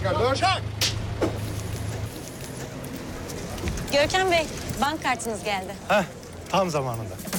çıkar. Dur. Çak. Görkem Bey, bank kartınız geldi. Heh, tam zamanında.